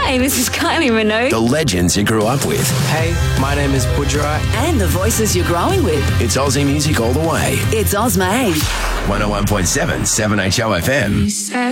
Hi, this is Kylie Minogue. The legends you grew up with. Hey, my name is Budra. And the voices you're growing with. It's Aussie music all the way. It's Ozma 101.7 7HO FM.